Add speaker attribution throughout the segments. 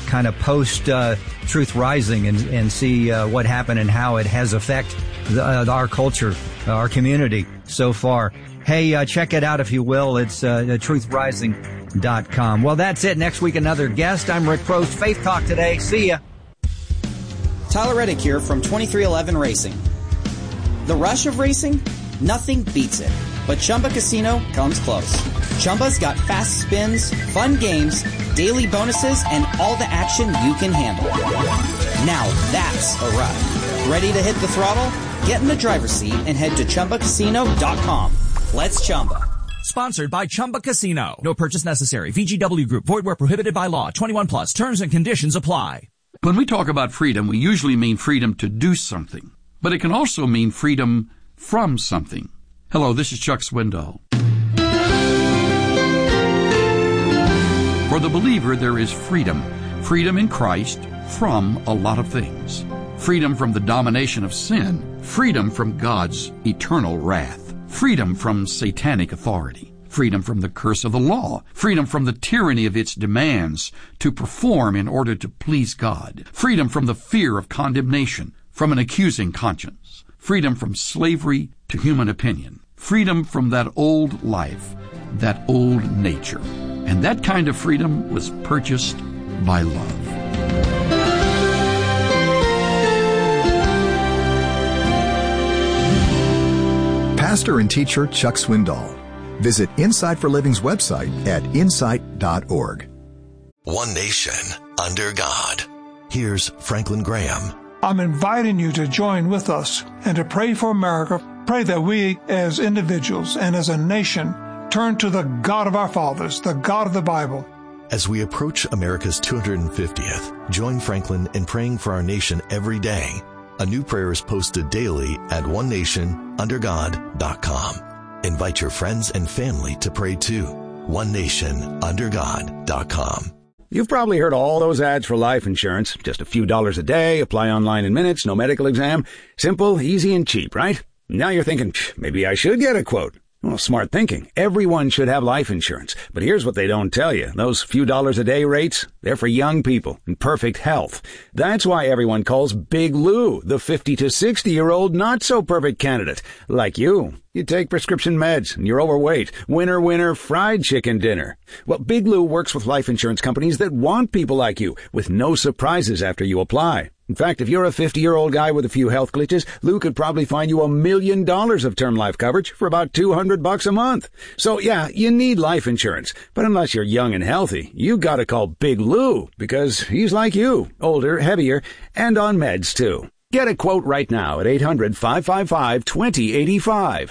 Speaker 1: kind of post Truth Rising and see what happened and how it has affected our culture, our community so far. Hey, check it out if you will. It's truthrising.com. Well, that's it. Next week, another guest. I'm Rick Prost. Faith Talk today. See ya.
Speaker 2: Tyler Reddick here from 2311 Racing. The rush of racing? Nothing beats it. But Chumba Casino comes close. Chumba's got fast spins, fun games, daily bonuses, and all the action you can handle. Now that's a ride. Ready to hit the throttle? Get in the driver's seat and head to ChumbaCasino.com. Let's Chumba.
Speaker 3: Sponsored by Chumba Casino. No purchase necessary. VGW Group. Void where prohibited by law. 21 plus. Terms and conditions apply.
Speaker 4: When we talk about freedom, we usually mean freedom to do something. But it can also mean freedom from something. Hello, this is Chuck Swindoll. For the believer, there is freedom. Freedom in Christ from a lot of things. Freedom from the domination of sin. Freedom from God's eternal wrath. Freedom from satanic authority. Freedom from the curse of the law. Freedom from the tyranny of its demands to perform in order to please God. Freedom from the fear of condemnation, from an accusing conscience. Freedom from slavery to human opinion. Freedom from that old life, that old nature. And that kind of freedom was purchased by love.
Speaker 5: Pastor and teacher Chuck Swindoll. Visit Insight for Living's website at insight.org.
Speaker 6: One nation under God. Here's Franklin Graham.
Speaker 7: I'm inviting you to join with us and to pray for America. Pray that we as individuals and as a nation turn to the God of our fathers, the God of the Bible.
Speaker 6: As we approach America's 250th, join Franklin in praying for our nation every day. A new prayer is posted daily at onenationundergod.com. Invite your friends and family to pray too. onenationundergod.com.
Speaker 8: You've probably heard all those ads for life insurance. Just a few dollars a day, apply online in minutes, no medical exam. Simple, easy, and cheap, right? Now you're thinking, maybe I should get a quote. Well, smart thinking. Everyone should have life insurance. But here's what they don't tell you. Those few dollars a day rates, they're for young people in perfect health. That's why everyone calls Big Lou the 50 to 60-year-old not-so-perfect candidate. Like you. You take prescription meds and you're overweight. Winner, winner, fried chicken dinner. Well, Big Lou works with life insurance companies that want people like you with no surprises after you apply. In fact, if you're a 50-year-old guy with a few health glitches, Lou could probably find you $1 million of term life coverage for about $200 a month. So yeah, you need life insurance. But unless you're young and healthy, you gotta call Big Lou because he's like you, older, heavier, and on meds too. Get a quote right now at 800-555-2085,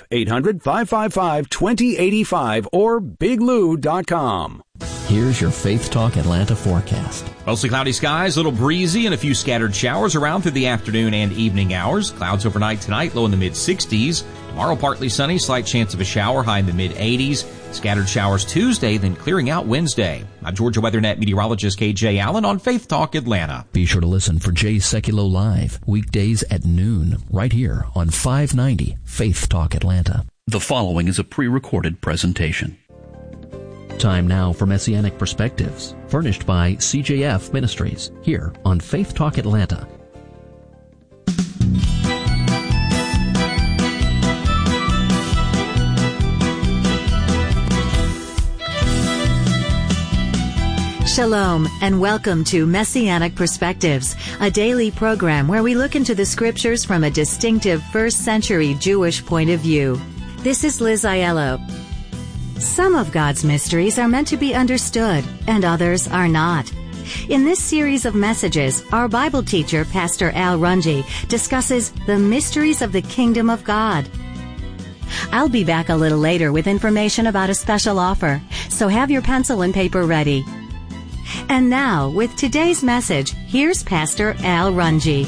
Speaker 8: 800-555-2085, or biglou.com.
Speaker 9: Here's your Faith Talk Atlanta forecast.
Speaker 3: Mostly cloudy skies, a little breezy, and a few scattered showers around through the afternoon and evening hours. Clouds overnight tonight, low in the mid-60s. Tomorrow, partly sunny, slight chance of a shower, high in the mid-80s. Scattered showers Tuesday, then clearing out Wednesday. I'm Georgia WeatherNet meteorologist KJ Allen on Faith Talk Atlanta.
Speaker 9: Be sure to listen for Jay Sekulow Live, weekdays at noon, right here on 590 Faith Talk Atlanta.
Speaker 10: The following is a pre-recorded presentation.
Speaker 9: Time now for Messianic Perspectives, furnished by CJF Ministries, here on Faith Talk Atlanta.
Speaker 11: Shalom, and welcome to Messianic Perspectives, a daily program where we look into the scriptures from a distinctive first-century Jewish point of view. This is Liz Aiello. Some of God's mysteries are meant to be understood, and others are not. In this series of messages, our Bible teacher, Pastor Al Runge, discusses the mysteries of the Kingdom of God. I'll be back a little later with information about a special offer, so have your pencil and paper ready. And now, with today's message, here's Pastor Al Runge.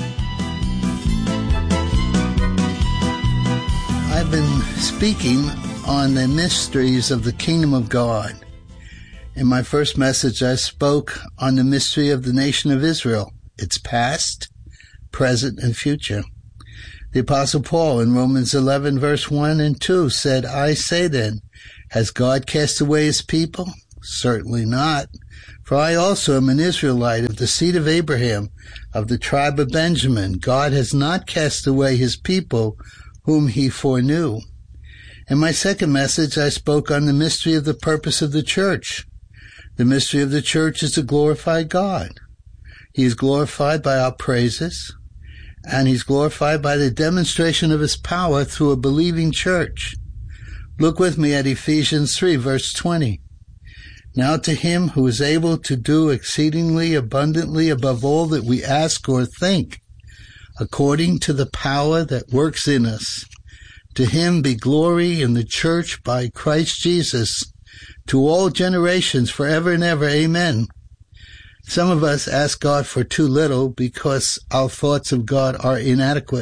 Speaker 12: I've been speaking on the mysteries of the Kingdom of God. In my first message, I spoke on the mystery of the nation of Israel, its past, present, and future. The Apostle Paul in Romans 11, verse 1 and 2 said, I say then, has God cast away his people? Certainly not. For I also am an Israelite of the seed of Abraham, of the tribe of Benjamin. God has not cast away his people, whom he foreknew. In my second message, I spoke on the mystery of the purpose of the church. The mystery of the church is to glorify God. He is glorified by our praises, and he's glorified by the demonstration of his power through a believing church. Look with me at Ephesians 3, verse 20. Now to him who is able to do exceedingly abundantly above all that we ask or think, according to the power that works in us, to him be glory in the church by Christ Jesus, to all generations forever and ever. Amen. Some of us ask God for too little because our thoughts of God are inadequate.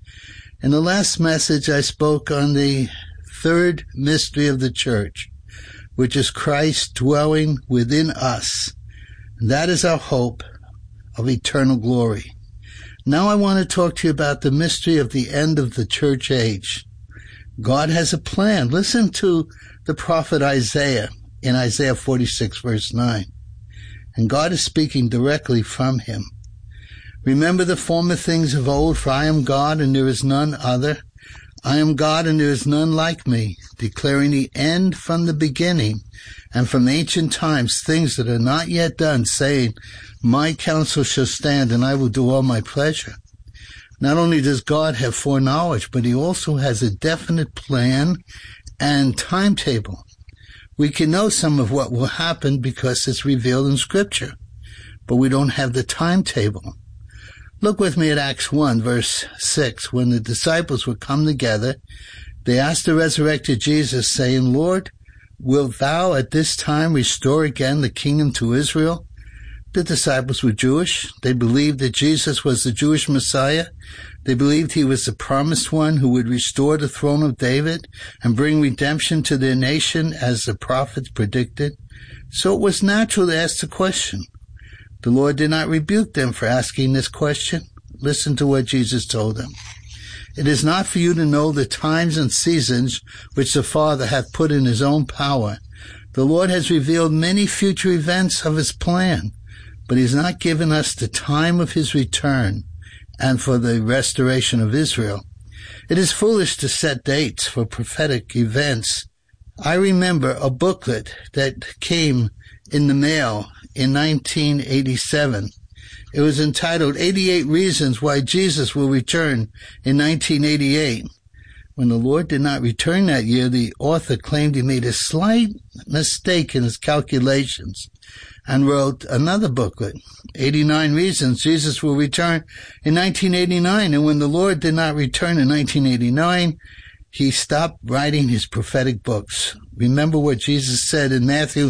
Speaker 12: In the last message, I spoke on the third mystery of the church, which is Christ dwelling within us. That is our hope of eternal glory. Now I want to talk to you about the mystery of the end of the church age. God has a plan. Listen to the prophet Isaiah in Isaiah 46, verse 9. And God is speaking directly from him. Remember the former things of old, for I am God and there is none other. I am God and there is none like me, declaring the end from the beginning, and from ancient times things that are not yet done, saying, my counsel shall stand, and I will do all my pleasure. Not only does God have foreknowledge, but he also has a definite plan and timetable. We can know some of what will happen because it's revealed in Scripture, but we don't have the timetable. Look with me at Acts 1, verse 6. When the disciples were come together, they asked the resurrected Jesus, saying, Lord, wilt thou at this time restore again the kingdom to Israel? The disciples were Jewish. They believed that Jesus was the Jewish Messiah. They believed he was the promised one who would restore the throne of David and bring redemption to their nation as the prophets predicted. So it was natural to ask the question. The Lord did not rebuke them for asking this question. Listen to what Jesus told them. It is not for you to know the times and seasons which the Father hath put in his own power. The Lord has revealed many future events of his plan, but he's not given us the time of his return and for the restoration of Israel. It is foolish to set dates for prophetic events. I remember a booklet that came in the mail in 1987. It was entitled 88 Reasons Why Jesus Will Return in 1988. When the Lord did not return that year, the author claimed he made a slight mistake in his calculations and wrote another booklet, 89 Reasons Jesus Will Return in 1989. And when the Lord did not return in 1989, he stopped writing his prophetic books. Remember what Jesus said in Matthew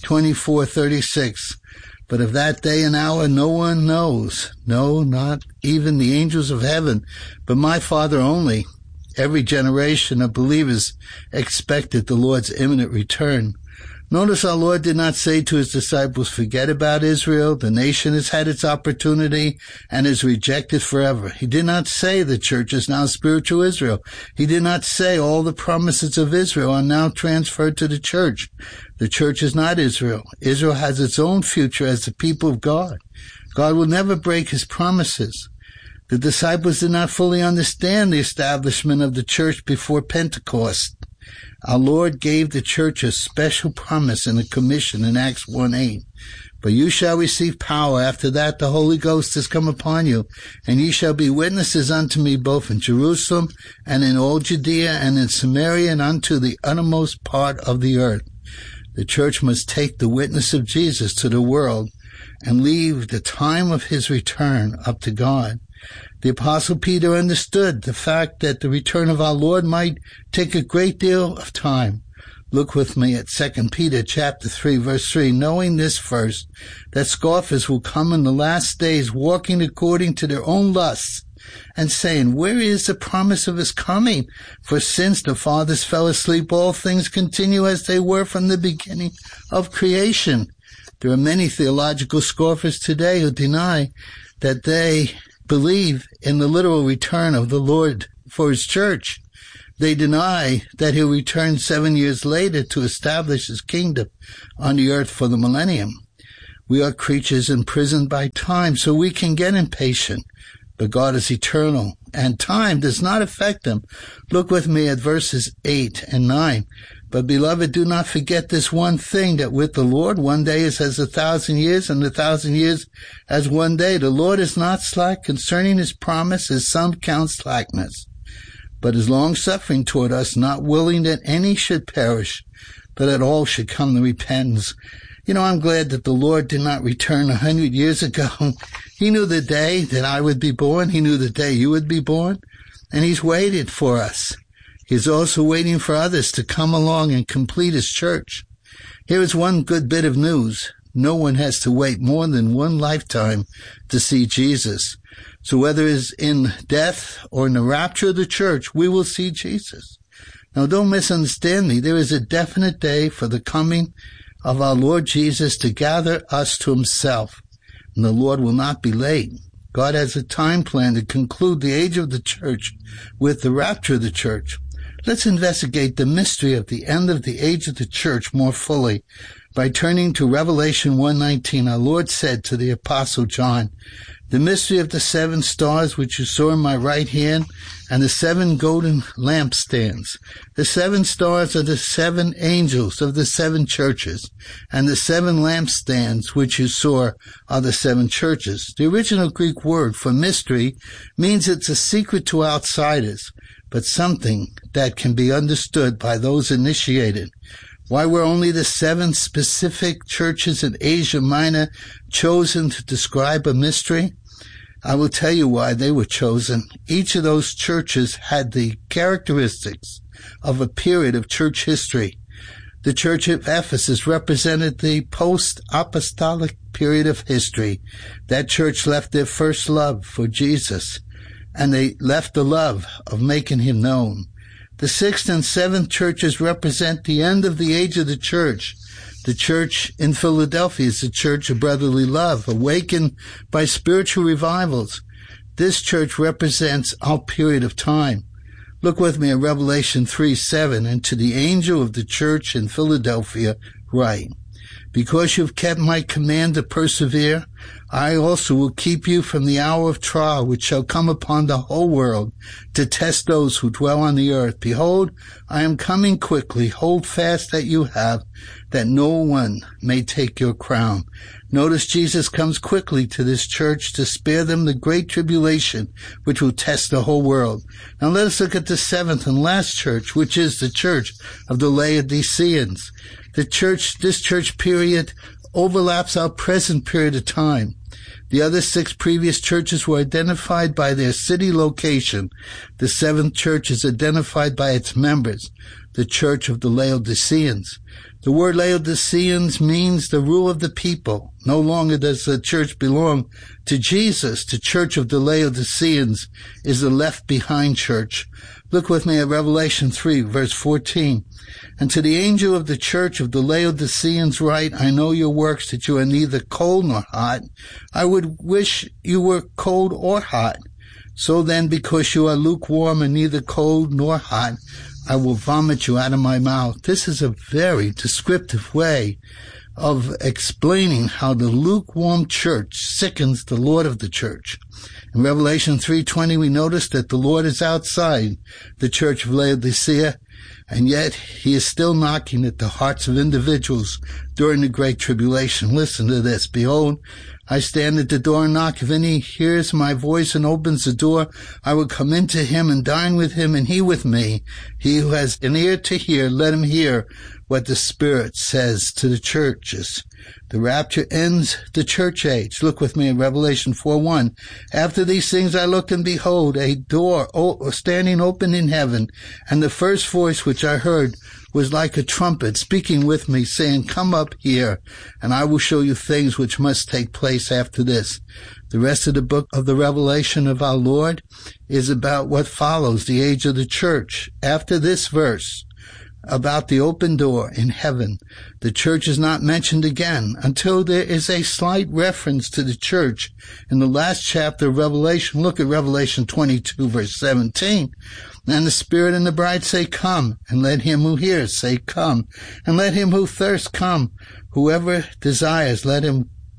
Speaker 12: 24:36. But of that day and hour no one knows, no, not even the angels of heaven, but my Father only. Every generation of believers expected the Lord's imminent return. Notice our Lord did not say to his disciples, forget about Israel, the nation has had its opportunity and is rejected forever. He did not say the church is now spiritual Israel. He did not say all the promises of Israel are now transferred to the church. The church is not Israel. Israel has its own future as the people of God. God will never break his promises. The disciples did not fully understand the establishment of the church before Pentecost. Our Lord gave the church a special promise and a commission in Acts 1:8. But you shall receive power. After that, the Holy Ghost has come upon you, and ye shall be witnesses unto me both in Jerusalem and in all Judea and in Samaria and unto the uttermost part of the earth. The church must take the witness of Jesus to the world and leave the time of his return up to God. The Apostle Peter understood the fact that the return of our Lord might take a great deal of time. Look with me at 2 Peter chapter 3, verse 3. Knowing this first, that scoffers will come in the last days, walking according to their own lusts, and saying, where is the promise of his coming? For since the fathers fell asleep, all things continue as they were from the beginning of creation. There are many theological scoffers today who deny that they believe in the literal return of the Lord for his church. They deny that he'll return 7 years later to establish his kingdom on the earth for the millennium. We are creatures imprisoned by time, so we can get impatient. But God is eternal, and time does not affect him. Look with me at verses 8 and 9. But, beloved, do not forget this one thing, that with the Lord 1 day is as 1,000 years, and 1,000 years as 1 day. The Lord is not slack concerning his promise, as some count slackness, but is long-suffering toward us, not willing that any should perish, but that all should come to repentance. You know, I'm glad that the Lord did not return 100 years ago. He knew the day that I would be born. He knew the day you would be born. And he's waited for us. He's also waiting for others to come along and complete his church. Here is one good bit of news. No one has to wait more than one lifetime to see Jesus. So whether it's in death or in the rapture of the church, we will see Jesus. Now, don't misunderstand me. There is a definite day for the coming of our Lord Jesus to gather us to himself, and the Lord will not be late. God has a time plan to conclude the age of the church with the rapture of the church. Let's investigate the mystery of the end of the age of the church more fully by turning to Revelation 1:19. Our Lord said to the Apostle John, "The mystery of the 7 stars which you saw in my right hand, and the 7 golden lampstands. The 7 stars are the 7 angels of the 7 churches, and the 7 lampstands which you saw are the 7 churches." The original Greek word for mystery means it's a secret to outsiders, but something that can be understood by those initiated. Why were only the 7 specific churches in Asia Minor chosen to describe a mystery? I will tell you why they were chosen. Each of those churches had the characteristics of a period of church history. The church of Ephesus represented the post-apostolic period of history. That church left their first love for Jesus, and they left the love of making him known. The 6th and 7th churches represent the end of the age of the church. The church in Philadelphia is a church of brotherly love, awakened by spiritual revivals. This church represents our period of time. Look with me at Revelation 3:7, "And to the angel of the church in Philadelphia write, because you have kept my command to persevere, I also will keep you from the hour of trial which shall come upon the whole world to test those who dwell on the earth. Behold, I am coming quickly. Hold fast that you have, that no one may take your crown." Notice Jesus comes quickly to this church to spare them the great tribulation which will test the whole world. Now let us look at the 7th and last church, which is the church of the Laodiceans. This church period overlaps our present period of time. The other 6 previous churches were identified by their city location. The 7th church is identified by its members, the church of the Laodiceans. The word Laodiceans means the rule of the people. No longer does the church belong to Jesus. The church of the Laodiceans is the left-behind church. Look with me at Revelation 3, verse 14. "And to the angel of the church of the Laodiceans write, I know your works, that you are neither cold nor hot. I would wish you were cold or hot. So then, because you are lukewarm and neither cold nor hot, I will vomit you out of my mouth." This is a very descriptive way of explaining how the lukewarm church sickens the Lord of the church. In Revelation 3:20, we notice that the Lord is outside the church of Laodicea, and yet he is still knocking at the hearts of individuals during the Great Tribulation. Listen to this. "Behold, I stand at the door and knock. If any hears my voice and opens the door, I will come into him and dine with him, and he with me. He who has an ear to hear, let him hear what the Spirit says to the churches." The rapture ends the church age. Look with me in Revelation 4:1. "After these things I looked, and behold, a door standing open in heaven, and the first voice which I heard was like a trumpet speaking with me, saying, Come up here, and I will show you things which must take place after this." The rest of the book of the Revelation of our Lord is about what follows the age of the church. After this verse, about the open door in heaven, the church is not mentioned again until there is a slight reference to the church in the last chapter of Revelation. Look at Revelation 22, verse 17. "And the Spirit and the bride say, Come, and let him who hears say, Come, and let him who thirsts come. Whoever desires, let him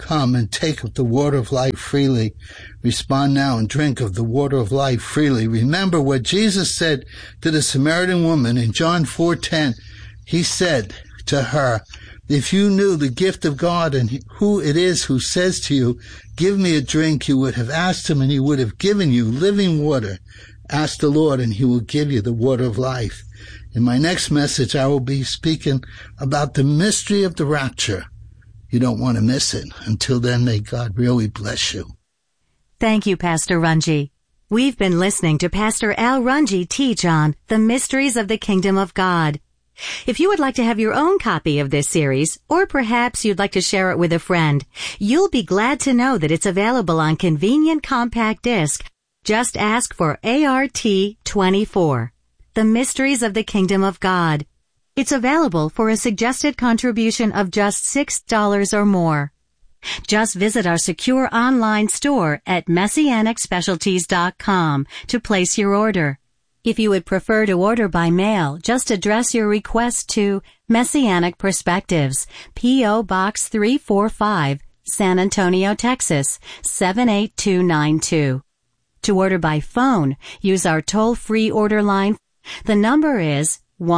Speaker 12: Come and take of the water of life freely. Respond now and drink of the water of life freely. Remember what Jesus said to the Samaritan woman in John 4:10. He said to her, if you knew the gift of God and who it is who says to you, give me a drink, you would have asked him and he would have given you living water. Ask the Lord and he will give you the water of life. In my next message, I will be speaking about the mystery of the rapture. You don't want to miss it. Until then, may God really bless you.
Speaker 11: Thank you, Pastor Runge. We've been listening to Pastor Al Runge teach on the mysteries of the kingdom of God. If you would like to have your own copy of this series, or perhaps you'd like to share it with a friend, you'll be glad to know that it's available on convenient compact disc. Just ask for ART24, The Mysteries of the Kingdom of God. It's available for a suggested contribution of just $6 or more. Just visit our secure online store at MessianicSpecialties.com to place your order. If you would prefer to order by mail, just address your request to Messianic Perspectives, P.O. Box 345, San Antonio, Texas, 78292. To order by phone, use our toll-free order line. The number is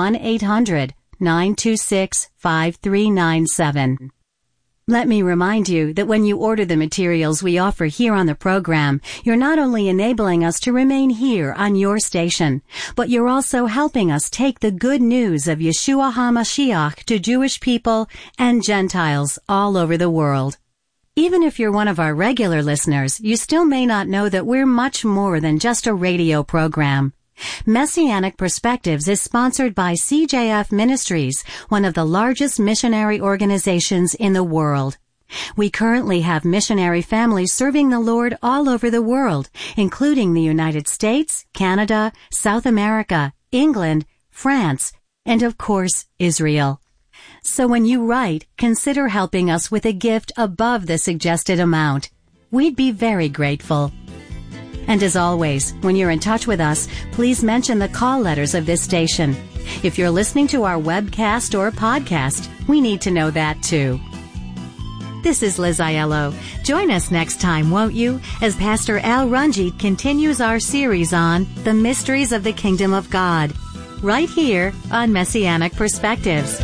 Speaker 11: 1-800-926-5397. Let me remind you that when you order the materials we offer here on the program, you're not only enabling us to remain here on your station, but you're also helping us take the good news of Yeshua HaMashiach to Jewish people and Gentiles all over the world. Even if you're one of our regular listeners, you still may not know that we're much more than just a radio program. Messianic Perspectives is sponsored by CJF Ministries, one of the largest missionary organizations in the world. We currently have missionary families serving the Lord all over the world, including the United States, Canada, South America, England, France, and of course, Israel. So when you write, consider helping us with a gift above the suggested amount. We'd be very grateful. And as always, when you're in touch with us, please mention the call letters of this station. If you're listening to our webcast or podcast, we need to know that too. This is Liz Aiello. Join us next time, won't you, as Pastor Al Runge continues our series on the mysteries of the kingdom of God, right here on Messianic Perspectives.